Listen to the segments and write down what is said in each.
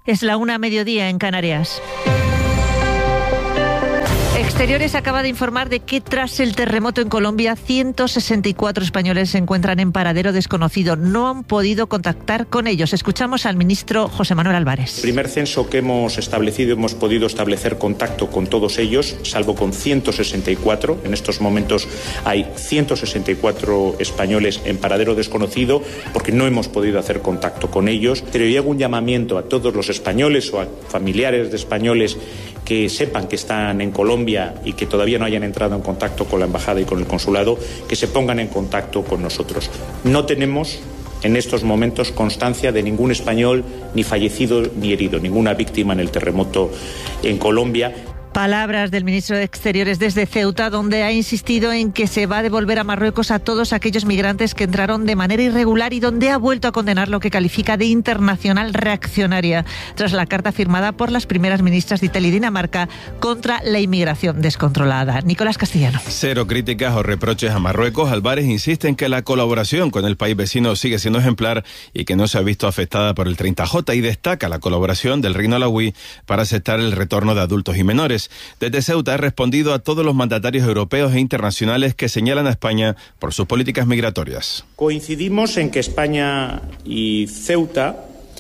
Es la 1:00 en Canarias. Exteriores acaba de informar de que tras el terremoto en Colombia, 164 españoles se encuentran en paradero desconocido. No han podido contactar con ellos. Escuchamos al ministro José Manuel Álvarez. El primer censo que hemos establecido, hemos podido establecer contacto con todos ellos, salvo con 164. En estos momentos hay 164 españoles en paradero desconocido porque no hemos podido hacer contacto con ellos. Pero yo hago un llamamiento a todos los españoles o a familiares de españoles que sepan que están en Colombia y que todavía no hayan entrado en contacto con la embajada y con el consulado, que se pongan en contacto con nosotros. No tenemos en estos momentos constancia de ningún español ni fallecido ni herido, ninguna víctima en el terremoto en Colombia. Palabras del ministro de Exteriores desde Ceuta, donde ha insistido en que se va a devolver a Marruecos a todos aquellos migrantes que entraron de manera irregular y donde ha vuelto a condenar lo que califica de internacional reaccionaria tras la carta firmada por las primeras ministras de Italia y Dinamarca contra la inmigración descontrolada. Nicolás Castellano. Cero críticas o reproches a Marruecos. Álvarez insiste en que la colaboración con el país vecino sigue siendo ejemplar y que no se ha visto afectada por el 30J, y destaca la colaboración del Reino Alauí para aceptar el retorno de adultos y menores. Desde Ceuta ha respondido a todos los mandatarios europeos e internacionales que señalan a España por sus políticas migratorias. Coincidimos en que España y Ceuta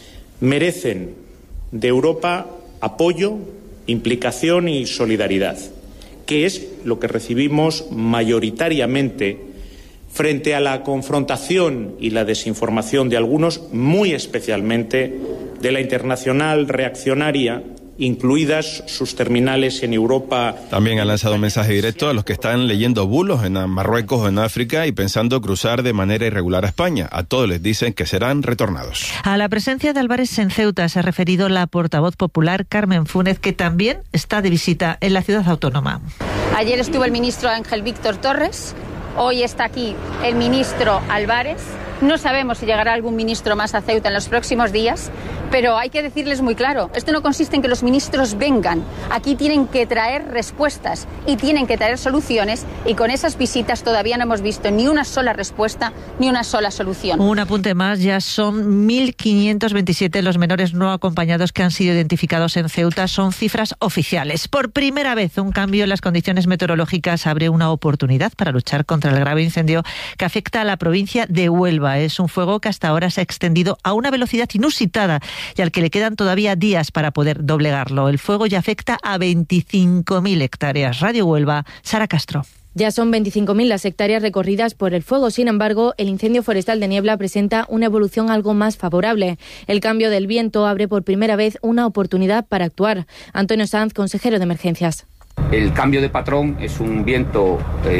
merecen de Europa apoyo, implicación y solidaridad, que es lo que recibimos mayoritariamente frente a la confrontación y la desinformación de algunos, muy especialmente de la internacional reaccionaria, incluidas sus terminales en Europa. También han lanzado un mensaje directo a los que están leyendo bulos en Marruecos o en África y pensando cruzar de manera irregular a España. A todos les dicen que serán retornados. A la presencia de Álvarez en Ceuta se ha referido la portavoz popular Carmen Fúnez, que también está de visita en la ciudad autónoma. Ayer estuvo el ministro Ángel Víctor Torres, hoy está aquí el ministro Álvarez. No sabemos si llegará algún ministro más a Ceuta en los próximos días, pero hay que decirles muy claro, esto no consiste en que los ministros vengan, aquí tienen que traer respuestas y tienen que traer soluciones, y con esas visitas todavía no hemos visto ni una sola respuesta ni una sola solución. Un apunte más, ya son 1.527 los menores no acompañados que han sido identificados en Ceuta, son cifras oficiales. Por primera vez, un cambio en las condiciones meteorológicas abre una oportunidad para luchar contra el grave incendio que afecta a la provincia de Huelva. Es un fuego que hasta ahora se ha extendido a una velocidad inusitada y al que le quedan todavía días para poder doblegarlo. El fuego ya afecta a 25.000 hectáreas. Radio Huelva, Sara Castro. Ya son 25.000 las hectáreas recorridas por el fuego. Sin embargo, el incendio forestal de Niebla presenta una evolución algo más favorable. El cambio del viento abre por primera vez una oportunidad para actuar. Antonio Sanz, consejero de Emergencias. El cambio de patrón es un viento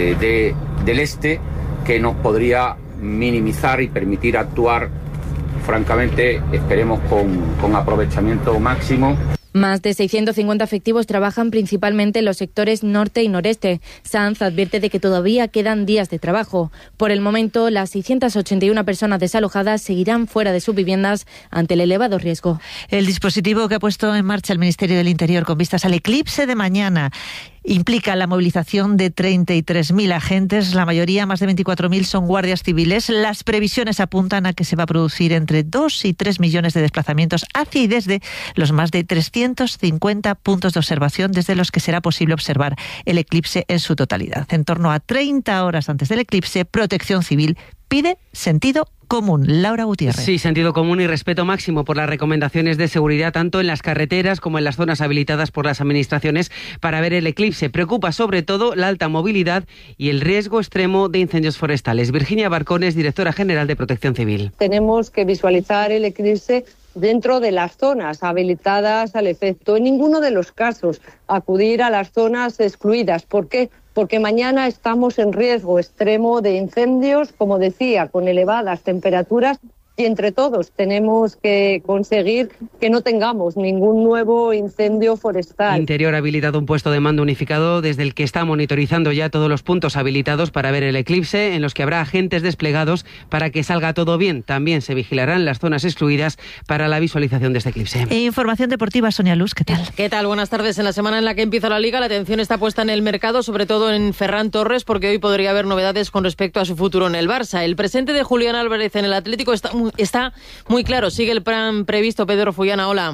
del este que nos podría minimizar y permitir actuar, francamente, esperemos con aprovechamiento máximo. Más de 650 efectivos trabajan principalmente en los sectores norte y noreste. Sanz advierte de que todavía quedan días de trabajo. Por el momento, las 681 personas desalojadas seguirán fuera de sus viviendas ante el elevado riesgo. El dispositivo que ha puesto en marcha el Ministerio del Interior con vistas al eclipse de mañana implica la movilización de 33.000 agentes, la mayoría, más de 24.000, son guardias civiles. Las previsiones apuntan a que se va a producir entre 2 y 3 millones de desplazamientos hacia y desde los más de 350 puntos de observación desde los que será posible observar el eclipse en su totalidad. En torno a 30 horas antes del eclipse, Protección Civil pide sentido común. Laura Gutiérrez. Sí, sentido común y respeto máximo por las recomendaciones de seguridad tanto en las carreteras como en las zonas habilitadas por las administraciones para ver el eclipse. Preocupa sobre todo la alta movilidad y el riesgo extremo de incendios forestales. Virginia Barcones, directora general de Protección Civil. Tenemos que visualizar el eclipse dentro de las zonas habilitadas al efecto. En ninguno de los casos acudir a las zonas excluidas. ¿Por qué? Porque mañana estamos en riesgo extremo de incendios, como decía, con elevadas temperaturas, y entre todos tenemos que conseguir que no tengamos ningún nuevo incendio forestal. Interior ha habilitado un puesto de mando unificado desde el que está monitorizando ya todos los puntos habilitados para ver el eclipse, en los que habrá agentes desplegados para que salga todo bien. También se vigilarán las zonas excluidas para la visualización de este eclipse. Información deportiva, Sonia Luz, ¿qué tal? ¿Qué tal? Buenas tardes. En la semana en la que empieza la Liga, la atención está puesta en el mercado, sobre todo en Ferran Torres, porque hoy podría haber novedades con respecto a su futuro en el Barça. El presente de Julián Álvarez en el Atlético está muy claro. Sigue el plan previsto. Pedro Fullana, hola.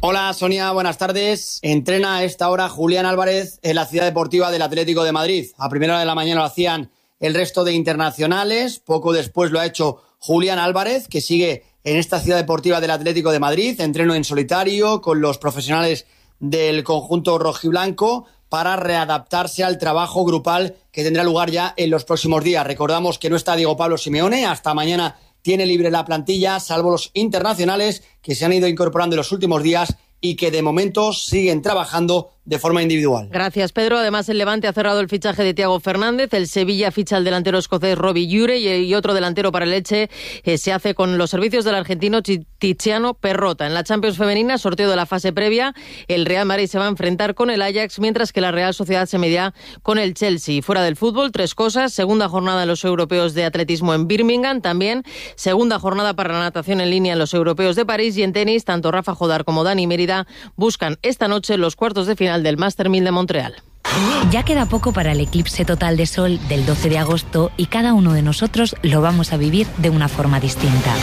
Hola Sonia, buenas tardes. Entrena a esta hora Julián Álvarez en la Ciudad Deportiva del Atlético de Madrid. A primera hora de la mañana lo hacían el resto de internacionales. Poco después lo ha hecho Julián Álvarez, que sigue en esta Ciudad Deportiva del Atlético de Madrid. Entreno en solitario con los profesionales del conjunto rojiblanco para readaptarse al trabajo grupal que tendrá lugar ya en los próximos días. Recordamos que no está Diego Pablo Simeone. Hasta mañana tiene libre la plantilla, salvo los internacionales que se han ido incorporando en los últimos días y que de momento siguen trabajando de forma individual. Gracias, Pedro. Además, el Levante ha cerrado el fichaje de Thiago Fernández. El Sevilla ficha al delantero escocés Robbie Ure y otro delantero para el Elche se hace con los servicios del argentino Tiziano Perrota. En la Champions femenina, sorteo de la fase previa, el Real Madrid se va a enfrentar con el Ajax, mientras que la Real Sociedad se medirá con el Chelsea. Fuera del fútbol, 3 cosas. Segunda jornada en los europeos de atletismo en Birmingham. También segunda jornada para la natación en línea en los europeos de París. Y en tenis, tanto Rafa Jodar como Dani Mérida buscan esta noche los cuartos de final del Master 1000 de Montreal. Ya queda poco para el eclipse total de sol del 12 de agosto y cada uno de nosotros lo vamos a vivir de una forma distinta.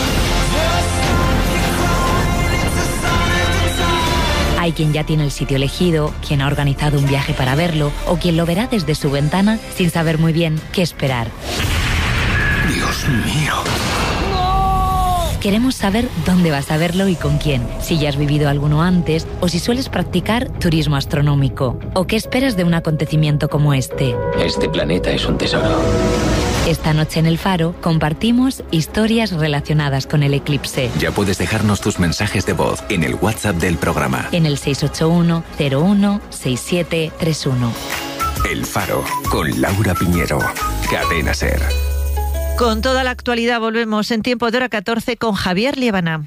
Hay quien ya tiene el sitio elegido, quien ha organizado un viaje para verlo o quien lo verá desde su ventana sin saber muy bien qué esperar. Dios mío. Queremos saber dónde vas a verlo y con quién, si ya has vivido alguno antes o si sueles practicar turismo astronómico. ¿O qué esperas de un acontecimiento como este? Este planeta es un tesoro. Esta noche en El Faro compartimos historias relacionadas con el eclipse. Ya puedes dejarnos tus mensajes de voz en el WhatsApp del programa. En el 681 01 6731. El Faro, con Laura Piñero. Cadena SER. Con toda la actualidad volvemos en tiempo de hora 14 con Javier Liébana.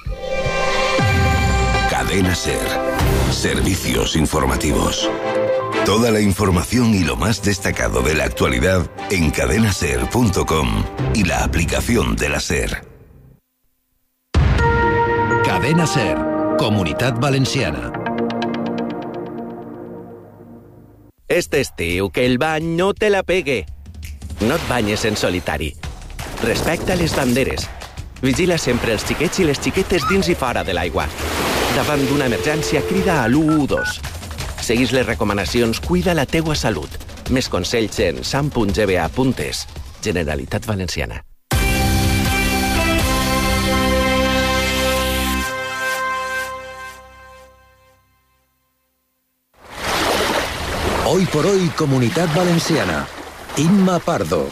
Cadena SER. Servicios informativos. Toda la información y lo más destacado de la actualidad en cadenaser.com y la aplicación de la SER. Cadena SER, Comunitat Valenciana. Este estiu, que el bany no te la pegue. No et banyes en solitari. Respecta les banderes. Vigila sempre els xiquets i les xiquetes dins i fora de l'aigua. Davant d'una emergència, crida a l'112. Seguís les recomanacions, cuida la teua salut. Més consells en sam.gba.es. Generalitat Valenciana. Hoy por hoy, Comunitat Valenciana. Inma Pardo.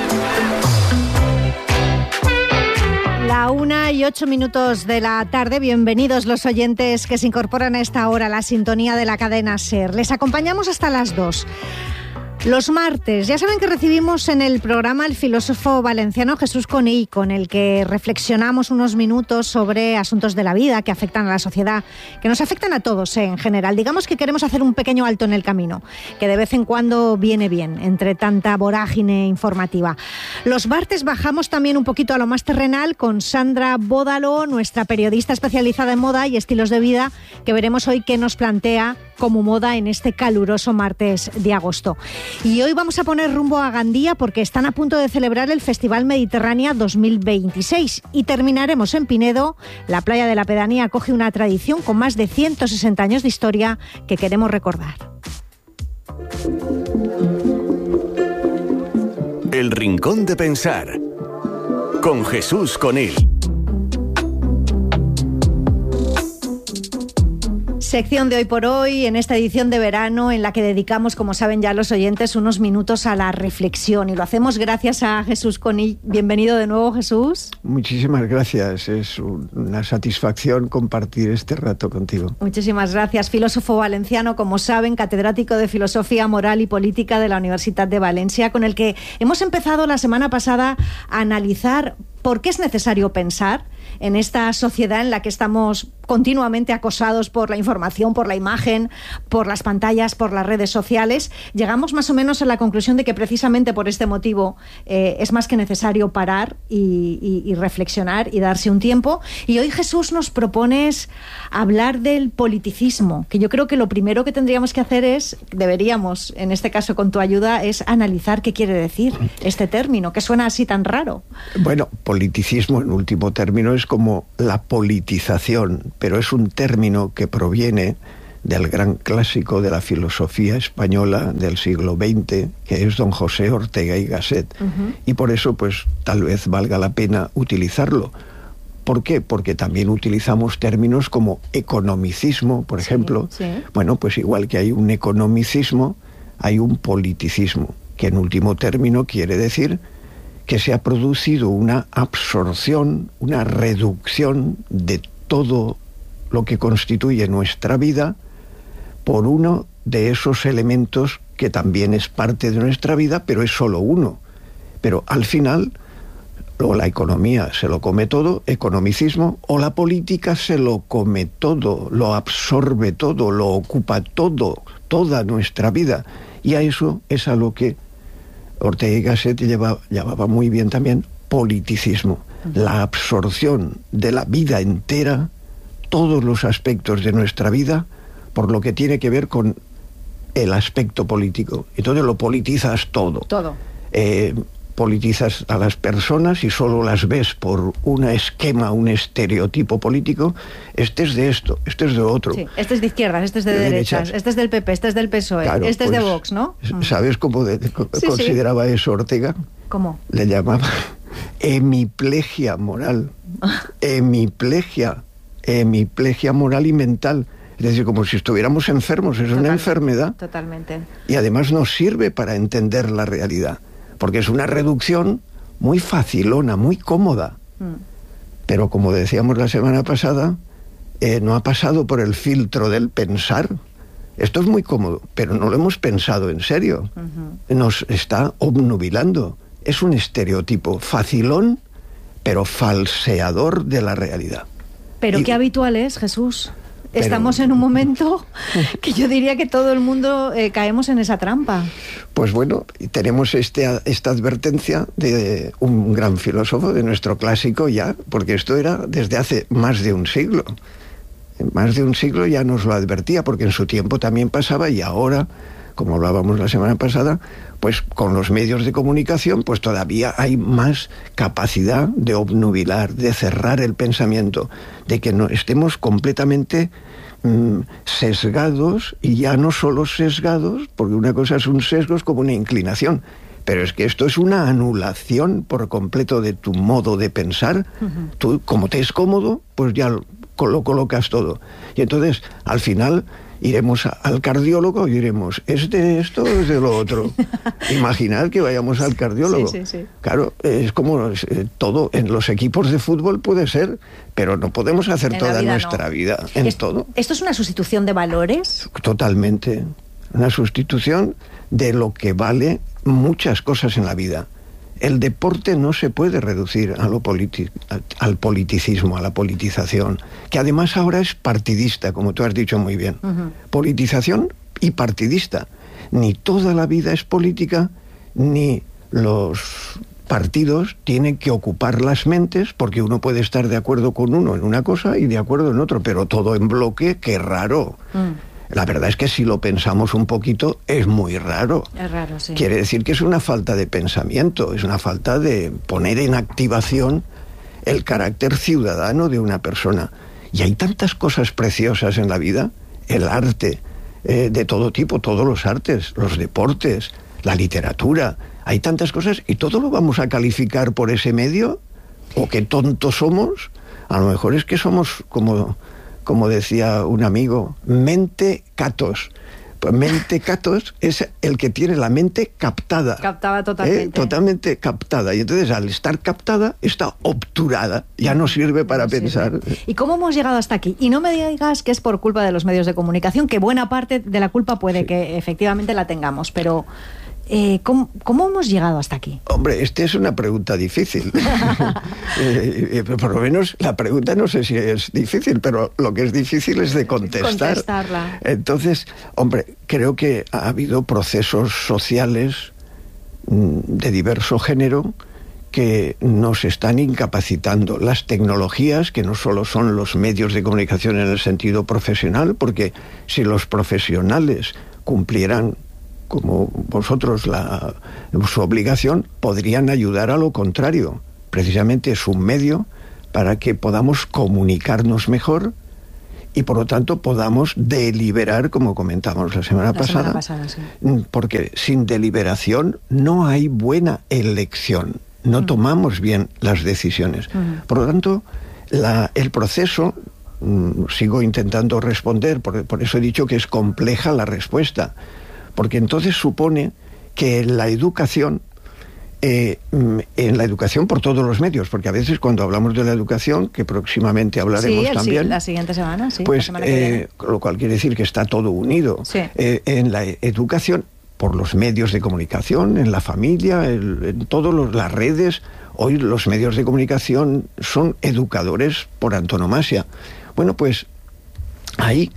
La 1:08 de la tarde. Bienvenidos los oyentes que se incorporan a esta hora a la sintonía de la cadena SER. Les acompañamos hasta las 2. Los martes, ya saben que recibimos en el programa al filósofo valenciano Jesús Conill, con el que reflexionamos unos minutos sobre asuntos de la vida que afectan a la sociedad, que nos afectan a todos en general. Digamos que queremos hacer un pequeño alto en el camino, que de vez en cuando viene bien, entre tanta vorágine informativa. Los martes bajamos también un poquito a lo más terrenal con Sandra Bódalo, nuestra periodista especializada en moda y estilos de vida, que veremos hoy qué nos plantea como moda en este caluroso martes de agosto. Y hoy vamos a poner rumbo a Gandía porque están a punto de celebrar el Festival Mediterránea 2026 y terminaremos en Pinedo. La playa de la Pedanía acoge una tradición con más de 160 años de historia que queremos recordar. El Rincón de Pensar con Jesús Conill. Sección de Hoy por Hoy, en esta edición de verano en la que dedicamos, como saben ya los oyentes, unos minutos a la reflexión. Y lo hacemos gracias a Jesús Conill. Bienvenido de nuevo, Jesús. Muchísimas gracias. Es una satisfacción compartir este rato contigo. Muchísimas gracias. Filósofo valenciano, como saben, catedrático de Filosofía Moral y Política de la Universidad de Valencia, con el que hemos empezado la semana pasada a analizar por qué es necesario pensar en esta sociedad en la que estamos continuamente acosados por la información, por la imagen, por las pantallas, por las redes sociales. Llegamos más o menos a la conclusión de que precisamente por este motivo es más que necesario parar y reflexionar y darse un tiempo. Y hoy, Jesús, nos propones hablar del politicismo, que yo creo que lo primero que tendríamos que hacer deberíamos, en este caso con tu ayuda, es analizar qué quiere decir este término, que suena así tan raro. Bueno, politicismo, en último término, es como la politización, pero es un término que proviene del gran clásico de la filosofía española del siglo XX, que es don José Ortega y Gasset. Y por eso, pues, tal vez valga la pena utilizarlo. ¿Por qué? Porque también utilizamos términos como economicismo, por ejemplo. Sí. Bueno, pues igual que hay un economicismo, hay un politicismo, que en último término quiere decir que se ha producido una absorción, una reducción de todo lo que constituye nuestra vida por uno de esos elementos que también es parte de nuestra vida, pero es solo uno. Pero al final, o la economía se lo come todo, economicismo, o la política se lo come todo, lo absorbe todo, lo ocupa todo, toda nuestra vida. Y a eso es a lo que Ortega y Gasset llamaba muy bien también politicismo. La absorción de la vida entera, todos los aspectos de nuestra vida, por lo que tiene que ver con el aspecto político. Entonces lo politizas todo. Todo. Politizas a las personas y solo las ves por un esquema, un estereotipo político. Este es de esto, este es de otro. Sí, este es de izquierdas, este es de derechas, este es del PP, este es del PSOE, claro, este es pues, de Vox, ¿no? ¿Sabes cómo consideraba eso Ortega? ¿Cómo? Le llamaba hemiplegia moral. Hemiplegia moral y mental. Es decir, como si estuviéramos enfermos, es una enfermedad. Totalmente. Y además nos sirve para entender la realidad, porque es una reducción muy facilona, muy cómoda. Pero como decíamos la semana pasada, no ha pasado por el filtro del pensar. Esto es muy cómodo, pero no lo hemos pensado en serio. Nos está obnubilando. Es un estereotipo facilón, pero falseador de la realidad. Pero qué habitual es, Jesús. Estamos en un momento que yo diría que todo el mundo caemos en esa trampa. Pues bueno, tenemos esta advertencia de un gran filósofo de nuestro clásico ya, porque esto era desde hace más de un siglo. Más de un siglo ya nos lo advertía, porque en su tiempo también pasaba, y ahora, como hablábamos la semana pasada, pues con los medios de comunicación, pues todavía hay más capacidad de obnubilar, de cerrar el pensamiento, de que no estemos completamente sesgados, y ya no solo sesgados, porque una cosa es un sesgo, es como una inclinación, pero es que esto es una anulación por completo de tu modo de pensar. Tú, como te es cómodo, pues ya lo colocas todo. Y entonces, al final, iremos al cardiólogo y diremos, ¿es de esto o es de lo otro? Imaginad que vayamos al cardiólogo. Sí. Claro, es como todo, en los equipos de fútbol puede ser, pero no podemos hacer toda nuestra vida en todo. ¿Esto es una sustitución de valores? Totalmente. Una sustitución de lo que vale muchas cosas en la vida. El deporte no se puede reducir al politicismo, a la politización, que además ahora es partidista, como tú has dicho muy bien. Politización y partidista. Ni toda la vida es política, ni los partidos tienen que ocupar las mentes, porque uno puede estar de acuerdo con uno en una cosa y de acuerdo en otro, pero todo en bloque, qué raro. La verdad es que si lo pensamos un poquito, es muy raro. Es raro, sí. Quiere decir que es una falta de pensamiento, es una falta de poner en activación el carácter ciudadano de una persona. Y hay tantas cosas preciosas en la vida, el arte de todo tipo, todos los artes, los deportes, la literatura, hay tantas cosas, y todo lo vamos a calificar por ese medio, o qué tontos somos. A lo mejor es que somos como decía un amigo, mente catos. Pues mente catos es el que tiene la mente captada. Captada totalmente. Totalmente captada. Y entonces, al estar captada, está obturada. Ya no sirve para pensar. ¿Y cómo hemos llegado hasta aquí? Y no me digas que es por culpa de los medios de comunicación, que buena parte de la culpa puede que efectivamente la tengamos, pero ¿cómo hemos llegado hasta aquí? Hombre, esta es una pregunta difícil. Por lo menos la pregunta no sé si es difícil, pero lo que es difícil es de contestarla. Entonces, hombre, creo que ha habido procesos sociales de diverso género que nos están incapacitando. Las tecnologías, que no solo son los medios de comunicación en el sentido profesional, porque si los profesionales cumplieran como vosotros su obligación, podrían ayudar a lo contrario. precisamente es un medio para que podamos comunicarnos mejor y por lo tanto podamos deliberar, como comentamos la semana pasada, sí. Porque sin deliberación no hay buena elección, no tomamos bien las decisiones. Por lo tanto, el proceso, sigo intentando responder, por eso he dicho que es compleja la respuesta, porque entonces supone que la educación, en la educación por todos los medios, porque a veces cuando hablamos de la educación, que próximamente hablaremos también, la siguiente semana, sí, pues la semana que viene. lo cual quiere decir que está todo unido. Sí. En la educación por los medios de comunicación, en la familia, en todas las redes. Hoy los medios de comunicación son educadores por antonomasia. Bueno, pues ahí,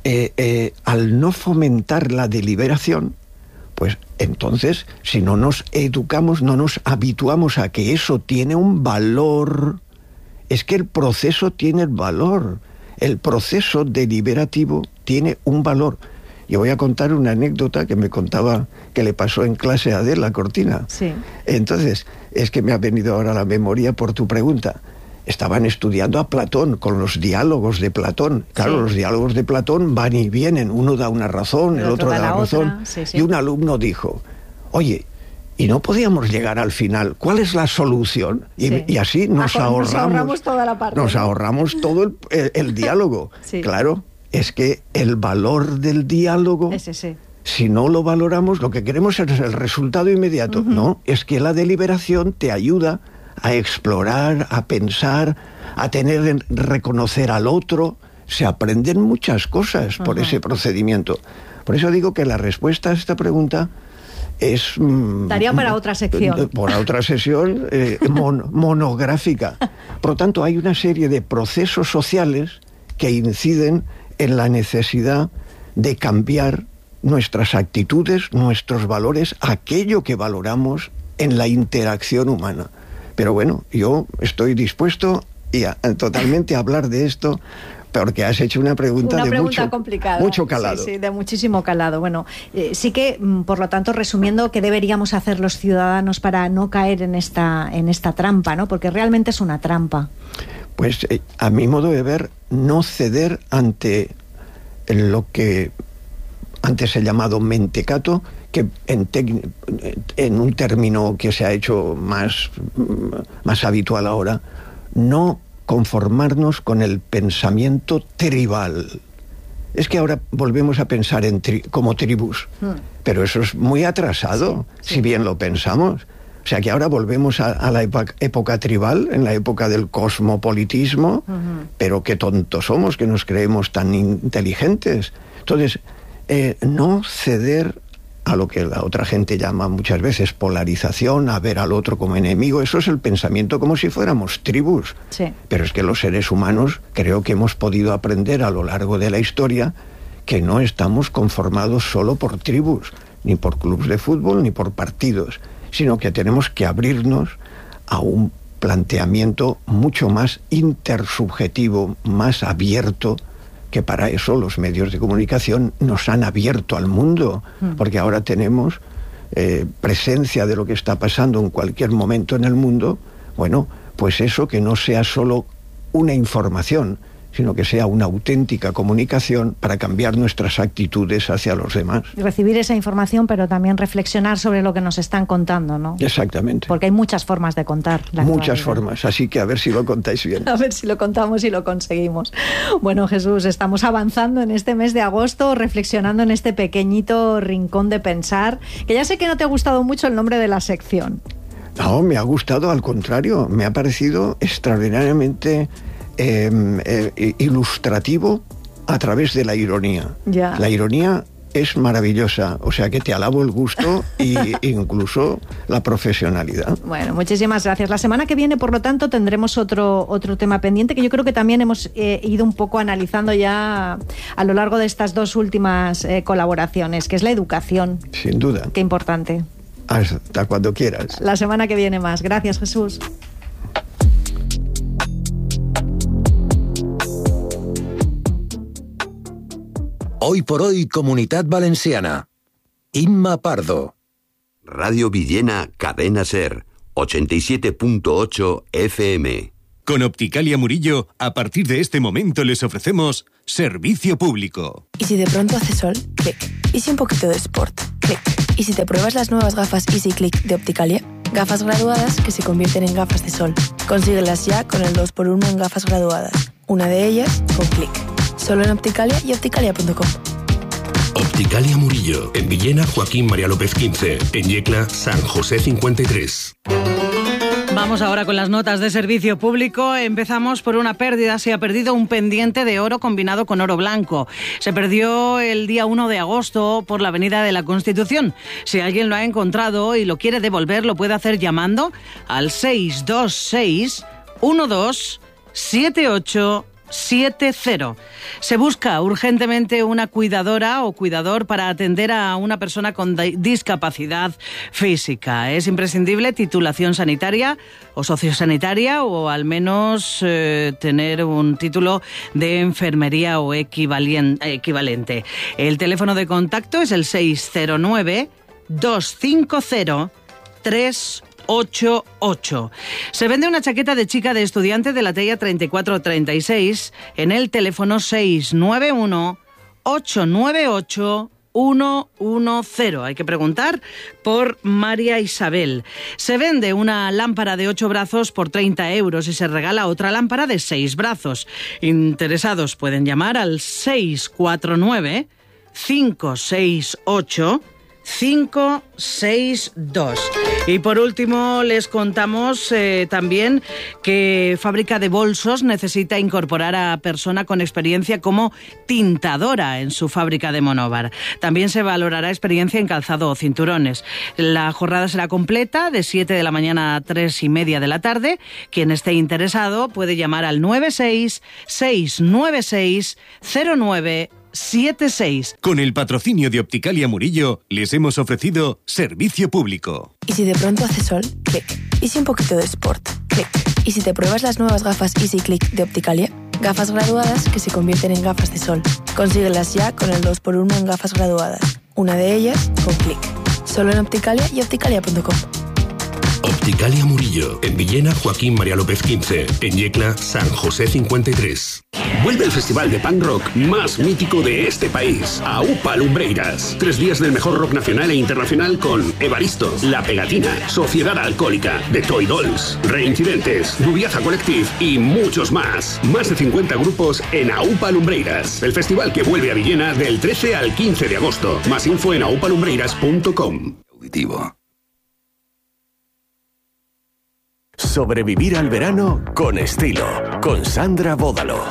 al no fomentar la deliberación, pues entonces, si no nos educamos, no nos habituamos a que eso tiene un valor, es que el proceso tiene valor, el proceso deliberativo tiene un valor. Yo voy a contar una anécdota que me contaba, que le pasó en clase a Adela Cortina. Sí. Entonces, es que me ha venido ahora a la memoria por tu pregunta. Estaban estudiando a Platón, con los diálogos de Platón. Claro, los diálogos de Platón van y vienen, uno da una razón, el otro da la razón. Y un alumno dijo, oye, ¿y no podíamos llegar al final? ¿Cuál es la solución? Y así nos ahorramos toda la parte. Nos ahorramos todo el diálogo. Sí. Claro, es que el valor del diálogo, si no lo valoramos, lo que queremos es el resultado inmediato. No, es que la deliberación te ayuda a explorar, a pensar, a reconocer al otro. Se aprenden muchas cosas por ese procedimiento. Por eso digo que la respuesta a esta pregunta es... Daría para otra sección. Para otra sesión monográfica. Por lo tanto, hay una serie de procesos sociales que inciden en la necesidad de cambiar nuestras actitudes, nuestros valores, aquello que valoramos en la interacción humana. Pero bueno, yo estoy dispuesto totalmente a hablar de esto, porque has hecho una pregunta complicada, mucho calado. Sí, de muchísimo calado. Bueno, sí que, por lo tanto, resumiendo, ¿qué deberíamos hacer los ciudadanos para no caer en esta trampa, ¿no? Porque realmente es una trampa. Pues, a mi modo de ver, no ceder ante lo que antes he llamado mentecato, que en un término que se ha hecho más habitual ahora, no conformarnos con el pensamiento tribal. Es que ahora volvemos a pensar como tribus, pero eso es muy atrasado, si bien lo pensamos. O sea que ahora volvemos a la época tribal, en la época del cosmopolitismo, pero qué tontos somos, que nos creemos tan inteligentes. Entonces, no ceder a lo que la otra gente llama muchas veces polarización, a ver al otro como enemigo. Eso es el pensamiento como si fuéramos tribus. Sí. Pero es que los seres humanos creo que hemos podido aprender a lo largo de la historia que no estamos conformados solo por tribus, ni por clubes de fútbol, ni por partidos, sino que tenemos que abrirnos a un planteamiento mucho más intersubjetivo, más abierto, que para eso los medios de comunicación nos han abierto al mundo, porque ahora tenemos presencia de lo que está pasando en cualquier momento en el mundo. Bueno, pues eso, que no sea solo una información, sino que sea una auténtica comunicación para cambiar nuestras actitudes hacia los demás. Recibir esa información, pero también reflexionar sobre lo que nos están contando, ¿no? Exactamente. Porque hay muchas formas de contar. Muchas formas, así que a ver si lo contáis bien. A ver si lo contamos y lo conseguimos. Bueno, Jesús, estamos avanzando en este mes de agosto, reflexionando en este pequeñito rincón de pensar, que ya sé que no te ha gustado mucho el nombre de la sección. No, me ha gustado, al contrario, me ha parecido extraordinariamente ilustrativo a través de la ironía. Ya. La ironía es maravillosa, o sea que te alabo el gusto e incluso la profesionalidad. Bueno, muchísimas gracias. La semana que viene, por lo tanto, tendremos otro tema pendiente que yo creo que también hemos ido un poco analizando ya a lo largo de estas dos últimas colaboraciones, que es la educación. Sin duda. Qué importante. Hasta cuando quieras. La semana que viene más. Gracias, Jesús. Hoy por hoy, Comunitat Valenciana. Imma Pardo. Radio Villena, Cadena SER. 87.8 FM. Con Opticalia Murillo, a partir de este momento les ofrecemos servicio público. ¿Y si de pronto hace sol? Clic. ¿Y si un poquito de sport? Clic. ¿Y si te pruebas las nuevas gafas Easy Click de Opticalia? Gafas graduadas que se convierten en gafas de sol. Consíguelas ya con el 2x1 en gafas graduadas. Una de ellas con Clic. Solo en Opticalia y opticalia.com. Opticalia Murillo, en Villena, Joaquín María López 15, en Yecla, San José 53. Vamos ahora con las notas de servicio público. Empezamos por una pérdida. Se ha perdido un pendiente de oro combinado con oro blanco. Se perdió el día 1 de agosto por la Avenida de la Constitución. Si alguien lo ha encontrado y lo quiere devolver, lo puede hacer llamando al 626 12 7870. Se busca urgentemente una cuidadora o cuidador para atender a una persona con discapacidad física. Es imprescindible titulación sanitaria o sociosanitaria o al menos tener un título de enfermería o equivalente. El teléfono de contacto es el 609 250 388. Se vende una chaqueta de chica de estudiante de la talla 34-36 en el teléfono 691 898 110. Hay que preguntar por María Isabel. Se vende una lámpara de 8 brazos por 30 euros y se regala otra lámpara de 6 brazos. Interesados pueden llamar al 649 568 562. Y por último les contamos también que Fábrica de Bolsos necesita incorporar a persona con experiencia como tintadora en su fábrica de Monóvar. También se valorará experiencia en calzado o cinturones. La jornada será completa de 7 de la mañana a 3:30 de la tarde. Quien esté interesado puede llamar al 96 696 0976. Con el patrocinio de Opticalia Murillo, les hemos ofrecido servicio público. ¿Y si de pronto hace sol? Clic. ¿Y si un poquito de sport? Clic. ¿Y si te pruebas las nuevas gafas Easy Click de Opticalia? Gafas graduadas que se convierten en gafas de sol. Consíguelas ya con el 2x1 en gafas graduadas. Una de ellas con Clic. Solo en Opticalia y opticalia.com. Opticalia Murillo, en Villena, Joaquín María López 15, en Yecla, San José 53. Vuelve el festival de punk rock más mítico de este país, AUPA Lumbreiras. 3 días del mejor rock nacional e internacional con Evaristo, La Pegatina, Sociedad Alcohólica, The Toy Dolls, Reincidentes, Rubiaza Collective y muchos más. Más de 50 grupos en AUPA Lumbreiras. El festival que vuelve a Villena del 13 al 15 de agosto. Más info en aupalumbreiras.com. Auditivo. Sobrevivir al verano con estilo, con Sandra Bódalo.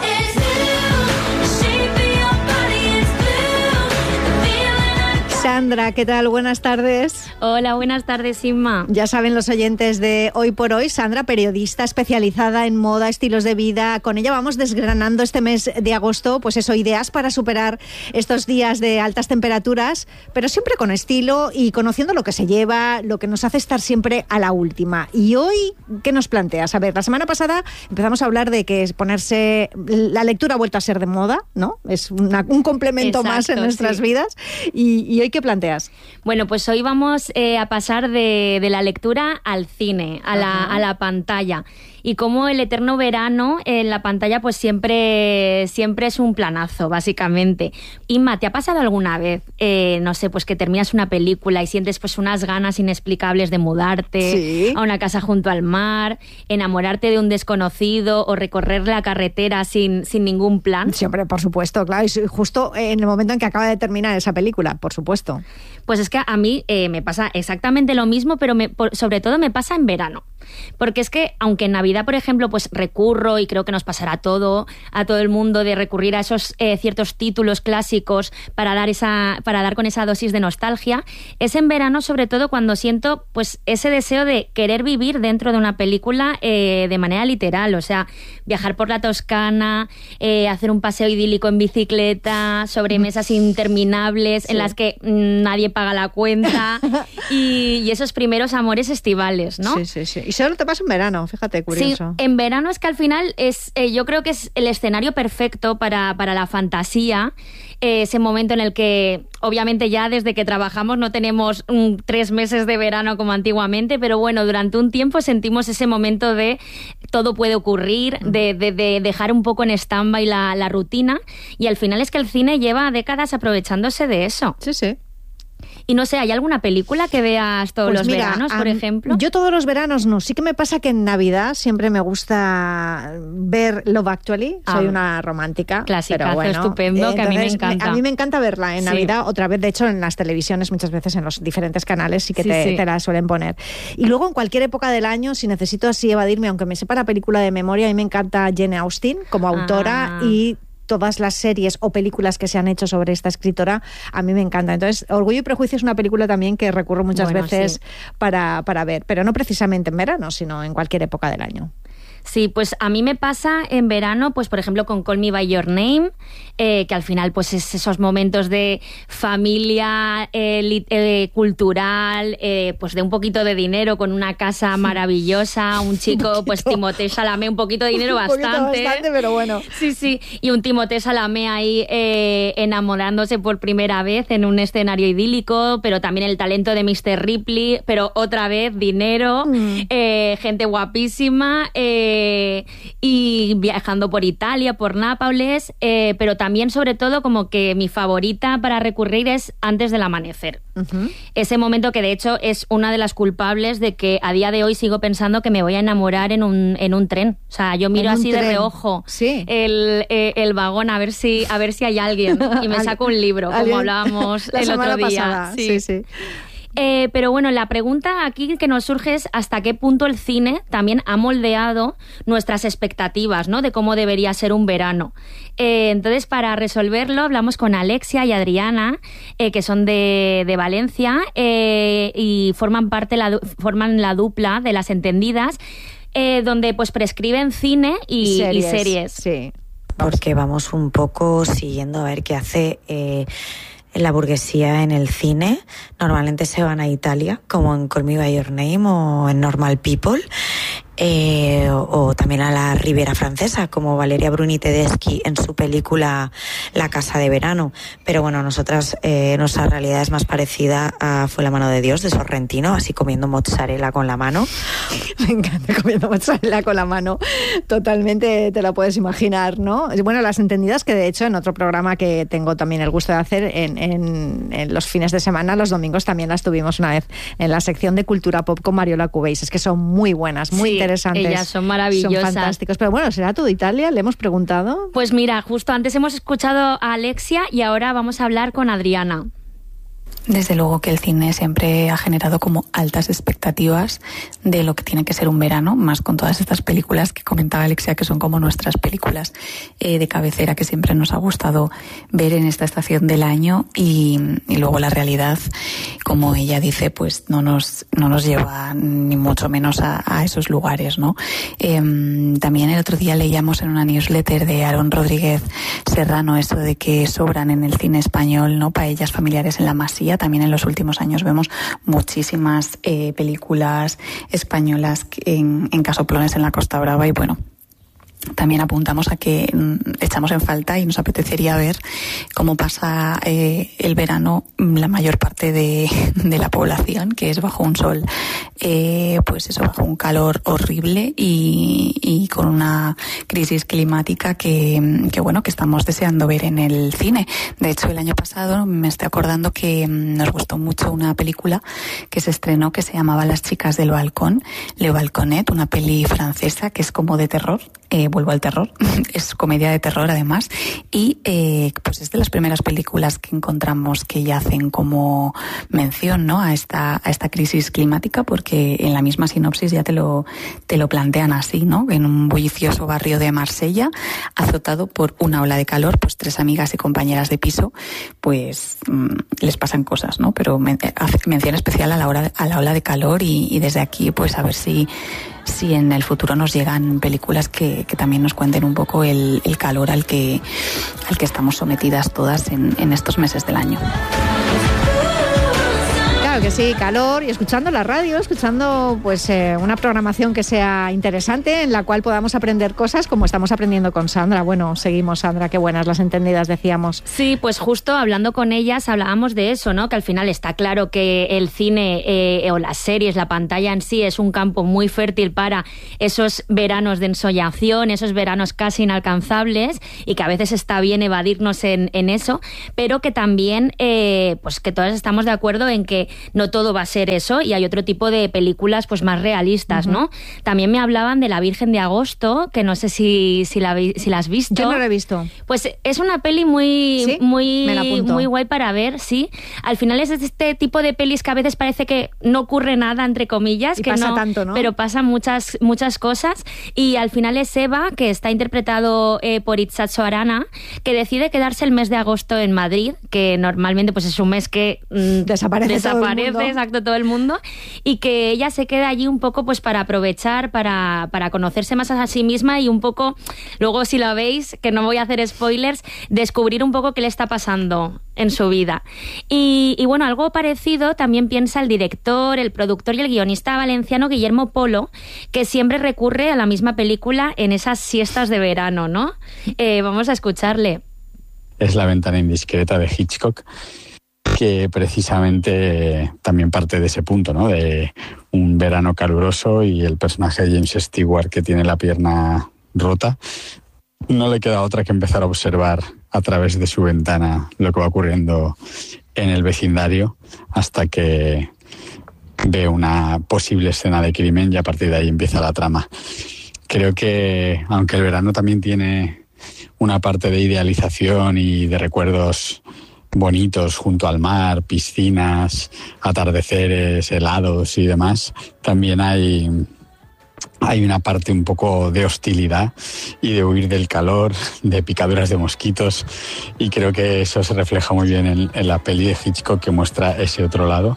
Sandra, ¿qué tal? Buenas tardes. Hola, buenas tardes, Inma. Ya saben los oyentes de Hoy por Hoy, Sandra, periodista especializada en moda, estilos de vida. Con ella vamos desgranando este mes de agosto, pues eso, ideas para superar estos días de altas temperaturas, pero siempre con estilo y conociendo lo que se lleva, lo que nos hace estar siempre a la última. Y hoy, ¿qué nos planteas? A ver, la semana pasada empezamos a hablar de que ponerse... La lectura ha vuelto a ser de moda, ¿no? Es un complemento Exacto, más en nuestras sí. vidas. Y hoy, ¿qué planteas? Bueno, pues hoy vamos a pasar de la lectura al cine, a la pantalla. Y como el eterno verano en la pantalla pues siempre es un planazo, básicamente. Inma, ¿te ha pasado alguna vez, no sé, pues que terminas una película y sientes pues unas ganas inexplicables de mudarte a una casa junto al mar, enamorarte de un desconocido o recorrer la carretera sin ningún plan? Siempre, por supuesto, claro. Y justo en el momento en que acaba de terminar esa película, por supuesto. Pues es que a mí me pasa exactamente lo mismo, pero sobre todo me pasa en verano. Porque es que, aunque en Navidad, por ejemplo, pues recurro, y creo que nos pasará a todo el mundo, de recurrir a esos ciertos títulos clásicos para dar con esa dosis de nostalgia, es en verano, sobre todo, cuando siento pues ese deseo de querer vivir dentro de una película de manera literal. O sea, viajar por la Toscana, hacer un paseo idílico en bicicleta, sobremesas interminables en las que nadie paga la cuenta y esos primeros amores estivales, ¿no? Sí. Y solo te pasa en verano, fíjate, curioso. curioso. Sí, en verano es que al final yo creo que es el escenario perfecto para la fantasía, ese momento en el que obviamente ya desde que trabajamos no tenemos 3 meses de verano como antiguamente, pero bueno, durante un tiempo sentimos ese momento de todo puede ocurrir, de dejar un poco en stand-by la rutina, y al final es que el cine lleva décadas aprovechándose de eso. Sí, sí. Y no sé, ¿hay alguna película que veas todos los veranos, por ejemplo? Yo todos los veranos no. Sí que me pasa que en Navidad siempre me gusta ver Love Actually. Soy una romántica. Clásica, estupendo, que a mí me encanta. A mí me encanta verla en Navidad, otra vez, de hecho, en las televisiones, muchas veces en los diferentes canales sí que te la suelen poner. Y luego en cualquier época del año, si necesito así evadirme, aunque me sepa la película de memoria, a mí me encanta Jane Austen como autora y todas las series o películas que se han hecho sobre esta escritora, a mí me encanta. Entonces, Orgullo y Prejuicio es una película también que recurro muchas veces para ver, pero no precisamente en verano, sino en cualquier época del año. Sí, pues a mí me pasa en verano, pues por ejemplo con Call Me By Your Name, que al final pues es esos momentos de familia cultural, pues de un poquito de dinero, con una casa maravillosa, un chico, pues Timothée Chalamet, un poquito de dinero bastante, pero bueno. Sí, y un Timothée Chalamet ahí enamorándose por primera vez en un escenario idílico, pero también el talento de Mr. Ripley, pero otra vez dinero, gente guapísima, y viajando por Italia, por Nápoles, pero también sobre todo como que mi favorita para recurrir es Antes del amanecer. Ese momento que de hecho es una de las culpables de que a día de hoy sigo pensando que me voy a enamorar en un tren. O sea, yo miro así de reojo el vagón a ver si hay alguien y me saco un libro, como hablábamos el otro día. Pasada. Sí. Pero bueno, la pregunta aquí que nos surge es hasta qué punto el cine también ha moldeado nuestras expectativas, ¿no?, de cómo debería ser un verano. Entonces, para resolverlo, hablamos con Alexia y Adriana, que son de Valencia, y forman la dupla de Las Entendidas, donde pues prescriben cine y series. Sí. Porque vamos un poco siguiendo a ver qué hace la burguesía en el cine. Normalmente se van a Italia, como en Call Me By Your Name o en Normal People, o también a la Riviera Francesa, como Valeria Bruni Tedeschi en su película La Casa de Verano. Pero bueno, nosotras, nuestra realidad es más parecida a Fue la mano de Dios, de Sorrentino, así comiendo mozzarella con la mano. Me encanta comiendo mozzarella con la mano. Totalmente te la puedes imaginar, ¿no? Bueno, Las Entendidas, que de hecho en otro programa que tengo también el gusto de hacer en los fines de semana, los domingos, también las tuvimos una vez en la sección de Cultura Pop con Mariola Cubéis. Es que son muy buenas, muy interesantes. Ellas son maravillosas. Son fantásticos. Pero bueno, ¿será todo Italia? ¿Le hemos preguntado? Pues mira, justo antes hemos escuchado a Alexia y ahora vamos a hablar con Adriana. Desde luego que el cine siempre ha generado como altas expectativas de lo que tiene que ser un verano, más con todas estas películas que comentaba Alexia, que son como nuestras películas de cabecera que siempre nos ha gustado ver en esta estación del año, y luego la realidad, como ella dice, pues no nos lleva ni mucho menos a esos lugares, ¿no? También el otro día leíamos en una newsletter de Aaron Rodríguez Serrano eso de que sobran en el cine español, ¿no?, paellas familiares en la Masía. También en los últimos años vemos muchísimas películas españolas en casoplones en la Costa Brava, y bueno, también apuntamos a que echamos en falta y nos apetecería ver cómo pasa el verano la mayor parte de la población, que es bajo un sol, pues eso, bajo un calor horrible y con una crisis climática que bueno, que estamos deseando ver en el cine. De hecho, el año pasado me estoy acordando que nos gustó mucho una película que se estrenó que se llamaba Las chicas del balcón, Le Balconet, una peli francesa que es como de terror. Vuelvo al terror, es comedia de terror además, y pues es de las primeras películas que encontramos que ya hacen como mención, ¿no?, a esta crisis climática, porque en la misma sinopsis ya te lo plantean así, ¿no?, en un bullicioso barrio de Marsella, azotado por una ola de calor, pues 3 amigas y compañeras de piso, pues les pasan cosas, ¿no?, pero hace mención especial a la ola de calor, y desde aquí pues a ver si en el futuro nos llegan películas que también nos cuenten un poco el calor al que estamos sometidas todas en estos meses del año. Claro, que sí, calor, y escuchando la radio, escuchando pues una programación que sea interesante, en la cual podamos aprender cosas como estamos aprendiendo con Sandra. Bueno, seguimos, Sandra, qué buenas las entendidas, decíamos. Sí, pues justo hablando con ellas hablábamos de eso, ¿no? Que al final está claro que el cine o las series, la pantalla en sí es un campo muy fértil para esos veranos de ensoñación, esos veranos casi inalcanzables, y que a veces está bien evadirnos en eso, pero que también pues que todas estamos de acuerdo en que no todo va a ser eso, y hay otro tipo de películas pues más realistas, ¿no? También me hablaban de La Virgen de Agosto, que no sé si la has visto. Yo no la he visto. Pues es una peli muy guay para ver, sí. Al final es este tipo de pelis que a veces parece que no ocurre nada, entre comillas, y que pasa no, tanto, ¿no? Pero pasan muchas cosas, y al final es Eva, que está interpretado por Itzazo Arana, que decide quedarse el mes de agosto en Madrid, que normalmente pues es un mes que desaparece exacto, todo el mundo, y que ella se queda allí un poco pues para aprovechar, para conocerse más a sí misma, y un poco, luego si lo veis, que no voy a hacer spoilers, descubrir un poco qué le está pasando en su vida. Y bueno, algo parecido también piensa el director, el productor y el guionista valenciano Guillermo Polo, que siempre recurre a la misma película en esas siestas de verano, ¿no? Vamos a escucharle. Es La ventana indiscreta de Hitchcock, que precisamente también parte de ese punto, ¿no? De un verano caluroso y el personaje de James Stewart, que tiene la pierna rota. No le queda otra que empezar a observar a través de su ventana lo que va ocurriendo en el vecindario, hasta que ve una posible escena de crimen, y a partir de ahí empieza la trama. Creo que, aunque el verano también tiene una parte de idealización y de recuerdos bonitos junto al mar, piscinas, atardeceres, helados y demás, también hay una parte un poco de hostilidad y de huir del calor, de picaduras de mosquitos, y creo que eso se refleja muy bien en la peli de Hitchcock, que muestra ese otro lado.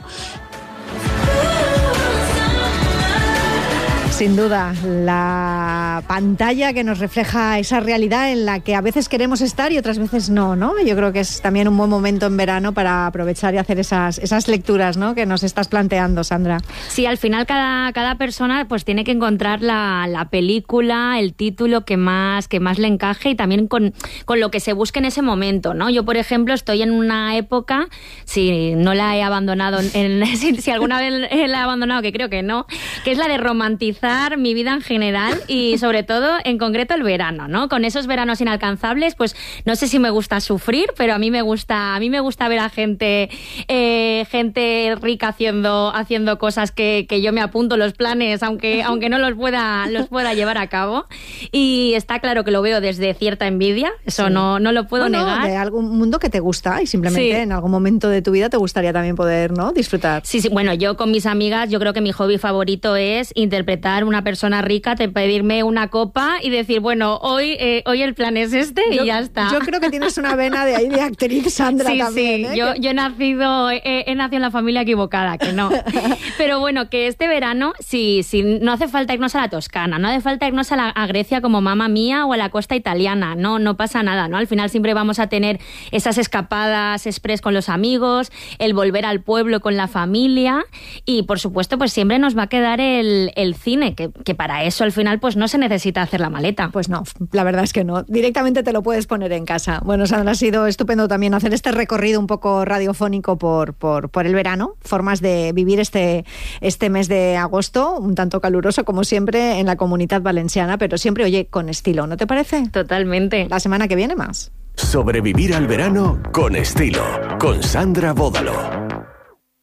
Sin duda, la pantalla que nos refleja esa realidad en la que a veces queremos estar y otras veces no, ¿no? Yo creo que es también un buen momento en verano para aprovechar y hacer esas lecturas, ¿no?, que nos estás planteando, Sandra. Sí, al final cada persona pues tiene que encontrar la película, el título que más le encaje, y también con lo que se busque en ese momento, ¿no? Yo, por ejemplo, estoy en una época, si no la he abandonado, si alguna vez la he abandonado, que creo que no, que es la de romantizar mi vida en general, y sobre todo en concreto el verano, ¿no? Con esos veranos inalcanzables, pues no sé si me gusta sufrir, pero a mí me gusta ver a gente rica haciendo cosas que yo me apunto los planes, aunque no los pueda llevar a cabo. Y está claro que lo veo desde cierta envidia, eso sí. no lo puedo negar. De algún mundo que te gusta y simplemente en algún momento de tu vida te gustaría también poder, ¿no?, disfrutar. Sí, bueno, yo con mis amigas, yo creo que mi hobby favorito es interpretar una persona rica, pedirme una copa y decir, bueno, hoy el plan es este, y ya está. Yo creo que tienes una vena de actriz, Sandra, sí, también. Sí, yo he nacido en la familia equivocada, que no. Pero bueno, que este verano, sí, no hace falta irnos a la Toscana, no hace falta irnos a Grecia como Mamma Mía o a la costa italiana, no pasa nada, ¿no? Al final siempre vamos a tener esas escapadas express con los amigos, el volver al pueblo con la familia, y por supuesto pues siempre nos va a quedar el cine, que para eso al final pues no se necesita hacer la maleta. Pues no, la verdad es que no. Directamente te lo puedes poner en casa. Bueno, Sandra, ha sido estupendo también hacer este recorrido un poco radiofónico por el verano, formas de vivir este mes de agosto, un tanto caluroso como siempre en la Comunitat Valenciana, pero siempre, oye, con estilo, ¿no te parece? Totalmente. La semana que viene más. Sobrevivir al verano con estilo, con Sandra Bódalo.